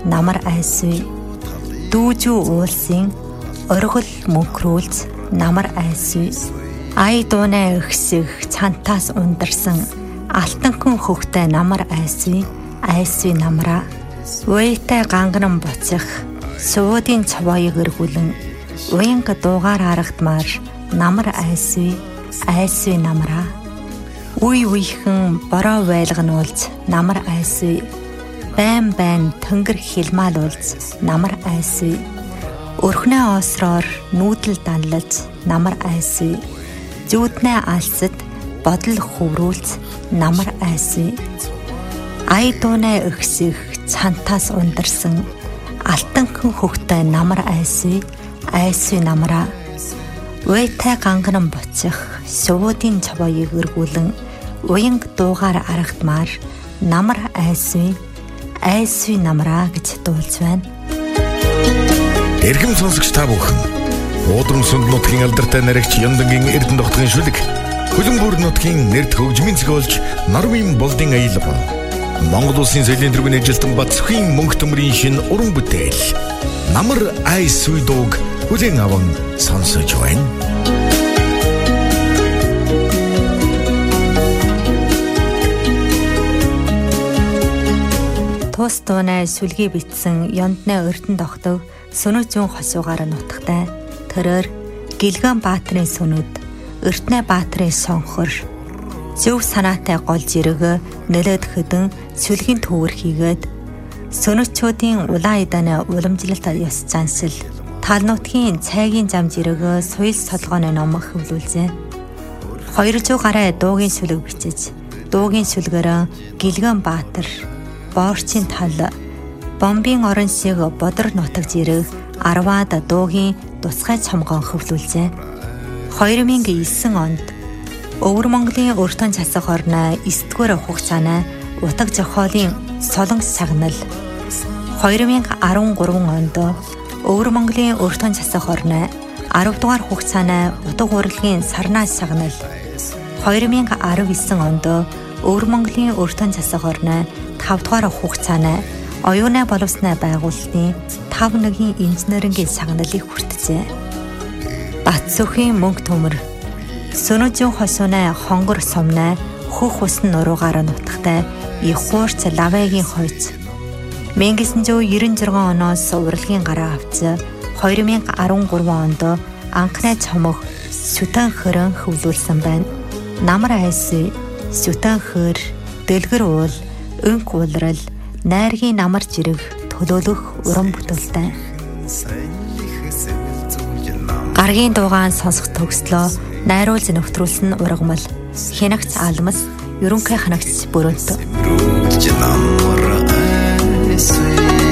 намар айсүй. Дүүжүү уулсын оргил мөнхрүүлц намар айсүй. Ай дуунай өгсөг цантаас ундарсан алтанхан хөвгтэй намар айсүй. Айсүй намраа. Уйтай ганган буцах суудын цовоёг эргүүлэн уянга дуугаар харагдмаар намар айсүй. Айсүй намраа. Үе үехэн бороо байлгануулж намар айсүй. Байн байн тэнгэр хилмаалуулж намар айсүй. Өрхнөө осроор нүүдэл данлаж намар айсүй. Зүуднээ алсад бодол хөврүүлж намар айсүй. Ай дуунай өгсөх цантаас ундарсан алтанхан хөвгтэй намар айсүй. Айсүй намраа. Уйтай ганган буцах суудын цовоёг эргүүлэн уянг дуугаар аргадмаар намар айсүй. Айсүй намраа гэж дуулж байна. Эрхэм сонсогч та бүхэн Уудрам сүнд нутгийн алдартай наригч Яндангийн Эрдэнэ тогтгийн шүлэг Хөлбөмбөр нутгийн нэрд хөгжмийн зохиолч Нарвын болдын аялал Монгол улсын соёлын тэргүүн ажилтан Бацхийн мөнх төмрийн шинэ уран бүтээл Намар айсүй дууг хүлээн аван сонсож байна. Тус дуунай сүлгий битсэн Яндны Эрдэнэ тогтог Сүнэг зүүн хосуугаар нутагтай. Тэрээр Гэлгэн баатрын сүнүүд, Эртнэ баатрын сонхор, зөв санаатай гол жирэг нэлээд хөдөн сүлгийн төвөр хийгээд сүнэгчүүдийн улаан идааны уламжлалт ёс заншил, тал нутгийн цайгийн зам жирэг соёл солгооны ном хөвлүүлжээ. 200 гаруй дуугийн сүлэг бичиж, дуугийн сүлгээр Гэлгэн баатар, Боорчийн тал, Бомбын орон шиг бодор нутаг жирэг 10-аад дуугийн тусгай цомгоо хөвлүүлжээ. 2009 онд Өвөр Монголын өртөн засах орны 9-р хугацааны утаг зохиолын солонгос сагнал 2013 онд Өвөр Монголын өртөн засах орны 10-р хугацааны утга урлагийн сарнаа сагнал 2019 онд Өвөр Монголын өртөн засах орны 5-р хугацааны оюуны боловсны байгуулалтын 5-1 инженерингийн сагналыг хүртжээ. Батцөхийн мөнх төмөр Сүнэг зүүн хосууны хонгор сумны хөх усан нуруугаар нутагтай их хуурц лавагийн хойц 1996 оноос урлагийн гараа авч 2013 онд анхны цомог Сүтэн хөрөн хөвлүүлсэн байна. Намар айсүй, Сүтэн хөр, Дэлгэр уул, Өнк уулрал, Найргийн намар жирэг төлөөлөх уран бүтээлтэй. Гаргийн дуугаан сонсох төгслөө найруулж нөхтрүүлсэн ургамал хянагц алмас ерөнхий ханагч бүрэлд.